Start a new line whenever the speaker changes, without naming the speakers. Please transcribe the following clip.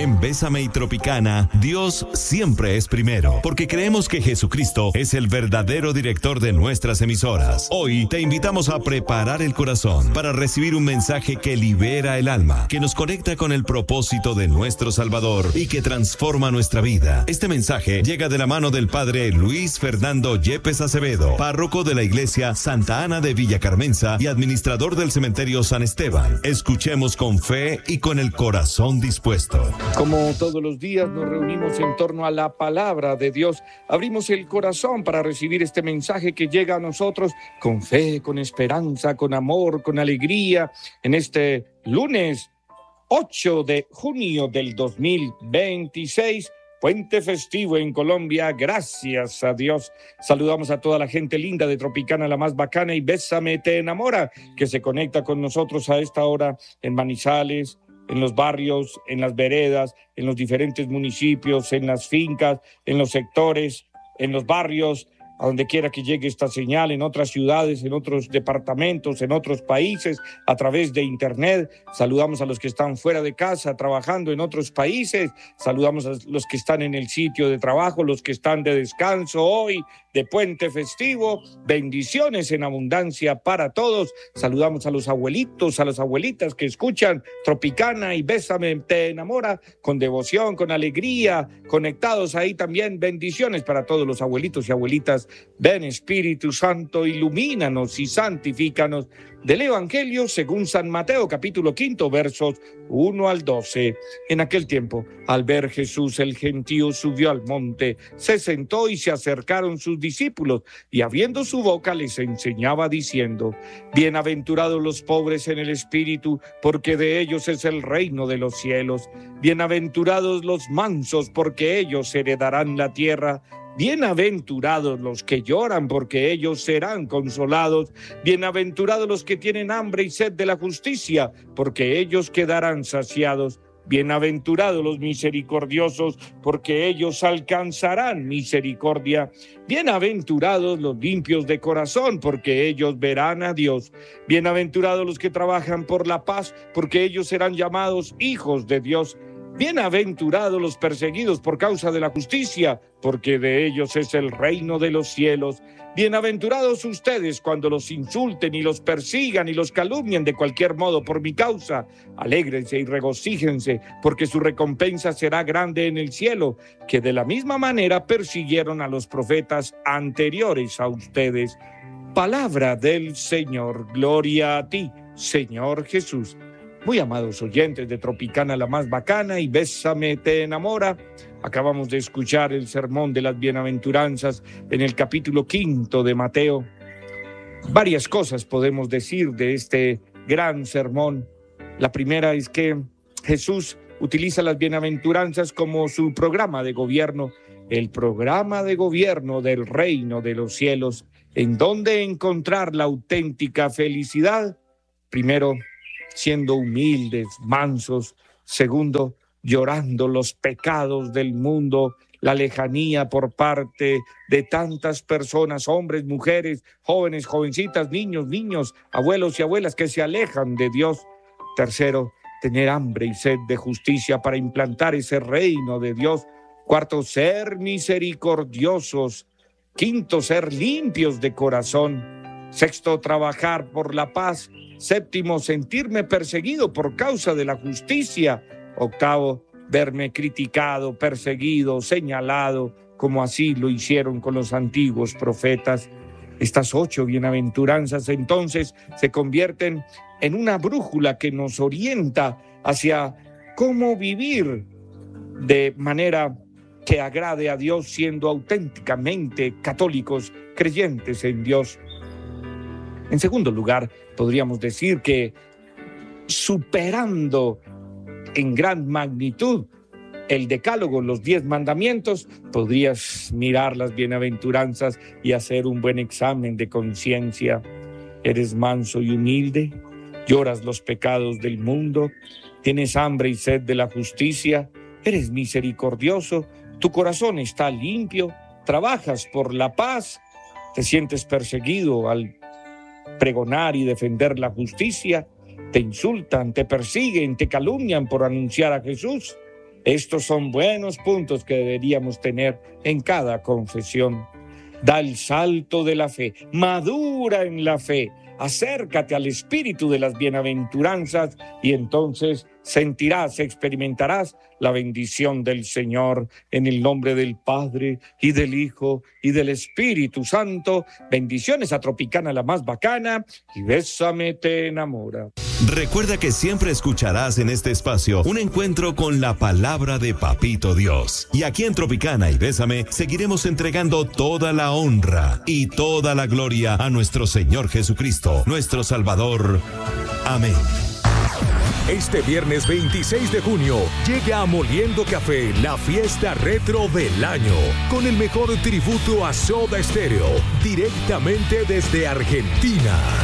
En Bésame y Tropicana, Dios siempre es primero, porque creemos que Jesucristo es el verdadero director de nuestras emisoras. Hoy te invitamos a preparar el corazón para recibir un mensaje que libera el alma, que nos conecta con el propósito de nuestro Salvador y que transforma nuestra vida. Este mensaje llega de la mano del Padre Luis Fernando Yepes Acevedo, párroco de la Iglesia Santa Ana de Villa Carmenza y administrador del Cementerio San Esteban. Escuchemos con fe y con el corazón dispuesto.
Como todos los días nos reunimos en torno a la palabra de Dios, abrimos el corazón para recibir este mensaje que llega a nosotros con fe, con esperanza, con amor, con alegría, en este lunes 8 de junio del 2026, puente festivo en Colombia, gracias a Dios. Saludamos a toda la gente linda de Tropicana, la más bacana, y Bésame te enamora, que se conecta con nosotros a esta hora en Manizales, en los barrios, en las veredas, en los diferentes municipios, en las fincas, en los sectores, en los barrios, a donde quiera que llegue esta señal, en otras ciudades, en otros departamentos, en otros países, a través de internet. Saludamos a los que están fuera de casa, trabajando en otros países. Saludamos a los que están en el sitio de trabajo, los que están de descanso hoy, de puente festivo. Bendiciones en abundancia para todos. Saludamos a los abuelitos, a las abuelitas que escuchan Tropicana y Bésame te enamora con devoción, con alegría, conectados ahí también. Bendiciones para todos los abuelitos y abuelitas. Ven, Espíritu Santo, ilumínanos y santifícanos. Del Evangelio según San Mateo, capítulo 5, versos 1 al 12. En aquel tiempo, al ver Jesús el gentío subió al monte, se sentó y se acercaron sus discípulos, y abriendo su boca les enseñaba diciendo: Bienaventurados los pobres en el espíritu, porque de ellos es el reino de los cielos. Bienaventurados los mansos, porque ellos heredarán la tierra. Bienaventurados los que lloran, porque ellos serán consolados. Bienaventurados los que tienen hambre y sed de la justicia, porque ellos quedarán saciados. Bienaventurados los misericordiosos, porque ellos alcanzarán misericordia. Bienaventurados los limpios de corazón, porque ellos verán a Dios. Bienaventurados los que trabajan por la paz, porque ellos serán llamados hijos de Dios. Bienaventurados los perseguidos por causa de la justicia, porque de ellos es el reino de los cielos. Bienaventurados ustedes cuando los insulten y los persigan y los calumnien de cualquier modo por mi causa. Alégrense y regocíjense, porque su recompensa será grande en el cielo, que de la misma manera persiguieron a los profetas anteriores a ustedes. Palabra del Señor. Gloria a ti, Señor Jesús. Muy amados oyentes de Tropicana, la más bacana, y Bésame te enamora. Acabamos de escuchar el sermón de las bienaventuranzas en el capítulo 5 de Mateo. Varias cosas podemos decir de este gran sermón. La primera es que Jesús utiliza las bienaventuranzas como su programa de gobierno, el programa de gobierno del reino de los cielos. ¿En dónde encontrar la auténtica felicidad? Primero, siendo humildes, mansos. Segundo, llorando los pecados del mundo, la lejanía por parte de tantas personas, hombres, mujeres, jóvenes, jovencitas, niños, abuelos y abuelas que se alejan de Dios. Tercero, tener hambre y sed de justicia para implantar ese reino de Dios. Cuarto, ser misericordiosos. Quinto, ser limpios de corazón. Sexto, trabajar por la paz. Séptimo, sentirme perseguido por causa de la justicia. Octavo, verme criticado, perseguido, señalado, como así lo hicieron con los antiguos profetas. Estas 8 bienaventuranzas entonces se convierten en una brújula que nos orienta hacia cómo vivir de manera que agrade a Dios, siendo auténticamente católicos, creyentes en Dios. En segundo lugar, podríamos decir que superando en gran magnitud el decálogo, los 10 mandamientos, podrías mirar las bienaventuranzas y hacer un buen examen de conciencia. ¿Eres manso y humilde? ¿Lloras los pecados del mundo? ¿Tienes hambre y sed de la justicia? ¿Eres misericordioso? ¿Tu corazón está limpio? ¿Trabajas por la paz? ¿Te sientes perseguido al pregonar y defender la justicia? ¿Te insultan, te persiguen, te calumnian por anunciar a Jesús? Estos son buenos puntos que deberíamos tener en cada confesión. Da el salto de la fe, madura en la fe, acércate al espíritu de las bienaventuranzas y entonces sentirás, experimentarás la bendición del Señor. En el nombre del Padre y del Hijo y del Espíritu Santo. Bendiciones a Tropicana, la más bacana, y Bésame te enamora.
Recuerda que siempre escucharás en este espacio un encuentro con la palabra de Papito Dios. Y aquí en Tropicana y Bésame seguiremos entregando toda la honra y toda la gloria a nuestro Señor Jesucristo, nuestro Salvador. Amén.
Este viernes 26 de junio llega a Moliendo Café la fiesta retro del año, con el mejor tributo a Soda Stereo, directamente desde Argentina.